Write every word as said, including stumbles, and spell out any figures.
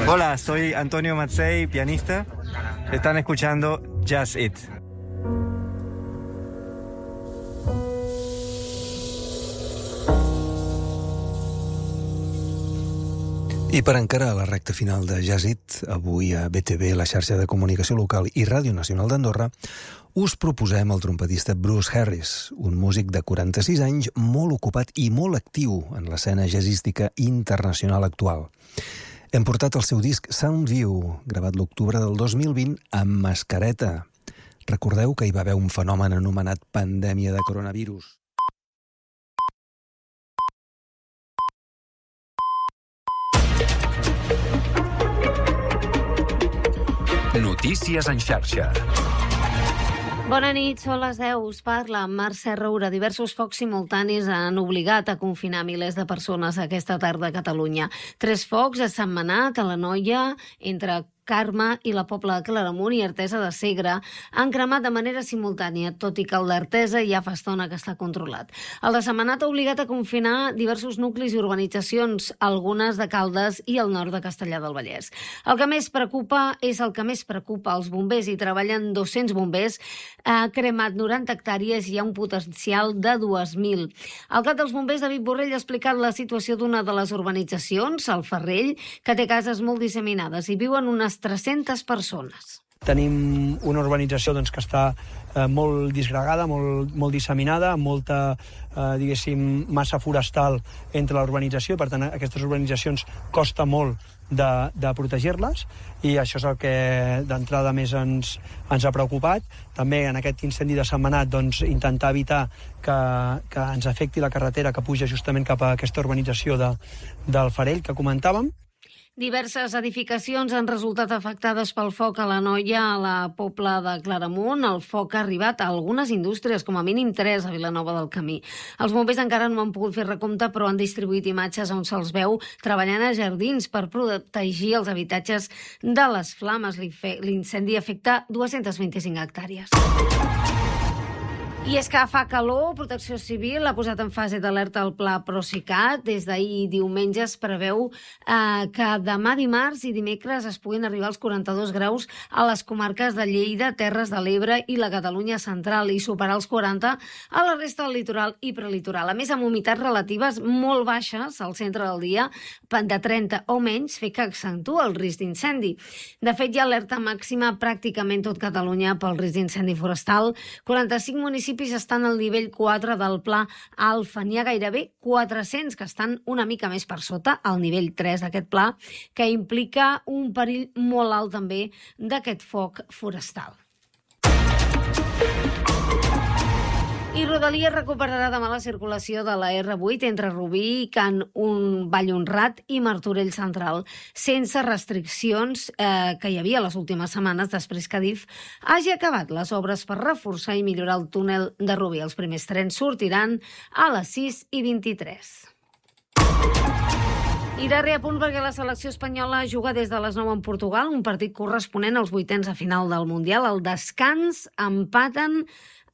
Hola, soy Antonio Mazzei, pianista. Están escuchando Jazz It. I per encarar la recta final de Jazz It, avui a B T V, la xarxa de comunicació local i Ràdio Nacional d'Andorra, us proposem el trompetista Bruce Harris, un músic de quaranta-sis anys molt ocupat i molt actiu en l'escena jazzística internacional actual. Hem portat el seu disc Soundview, gravat l'octubre del dos mil vint, amb mascareta. Recordeu que hi va haver un fenomen anomenat pandèmia de coronavirus. Notícies en xarxa. Bona nit, són les deu. Us parla Mercè Roura. Diversos focs simultanis han obligat a confinar milers de persones aquesta tarda a Catalunya. Tres focs a Sentmenat, a l'Anoia, entre Carme i la Pobla de Claramunt i Artesa de Segre han cremat de manera simultània, tot i que el d'Artesa ja fa estona que està controlat. El de Sentmenat ha obligat a confinar diversos nuclis i urbanitzacions, algunes de Caldes i el nord de Castellar del Vallès. El que més preocupa és el que més preocupa als bombers. Hi treballen dos-cents bombers, ha cremat noranta hectàrees i hi ha un potencial de dues mil. El cap dels bombers, David Borrell, ha explicat la situació d'una de les urbanitzacions, el Ferrell, que té cases molt disseminades i viuen unes tres-centes persones. Tenim una urbanització doncs, que està eh, molt disgregada, molt, molt disseminada, amb molta, eh, diguéssim, massa forestal entre l'urbanització. Per tant, aquestes urbanitzacions costa molt de, de protegir-les i això és el que d'entrada més ens, ens ha preocupat. També en aquest incendi de Sentmenat doncs, intentar evitar que, que ens afecti la carretera que puja justament cap a aquesta urbanització de, del Farell que comentàvem. Diverses edificacions han resultat afectades pel foc a l'Anoia, a la Pobla de Claramunt. El foc ha arribat a algunes indústries, com a mínim tres a Vilanova del Camí. Els bombers encara no han pogut fer recompte, però han distribuït imatges on se'ls veu treballant a jardins per protegir els habitatges de les flames. L'incendi afecta dues-centes vint-i-cinc hectàrees. I és que fa calor, Protecció Civil ha posat en fase d'alerta el pla Procicat. Des d'ahir diumenge es preveu eh, que demà dimarts i dimecres es puguin arribar als quaranta-dos graus a les comarques de Lleida, Terres de l'Ebre i la Catalunya central i superar els quaranta a la resta del litoral i prelitoral. A més, amb humitats relatives molt baixes al centre del dia, de trenta o menys, fer que accentua el risc d'incendi. De fet, hi ha alerta màxima pràcticament tot Catalunya pel risc d'incendi forestal. quaranta-cinc municipis estan al nivell quatre del pla Alfa. N'hi ha gairebé quatre-cents que estan una mica més per sota, al nivell tres d'aquest pla, que implica un perill molt alt també d'aquest foc forestal. I Rodalies recuperarà demà la circulació de la erre vuit entre Rubí, Can un Vallhonrat i Martorell Central, sense restriccions eh, que hi havia les últimes setmanes després que Adif hagi acabat les obres per reforçar i millorar el túnel de Rubí. Els primers trens sortiran a les sis i vint-i-tres. I de reapunt perquè la selecció espanyola juga des de les nou en Portugal, un partit corresponent als vuitens de final del Mundial. Al descans empaten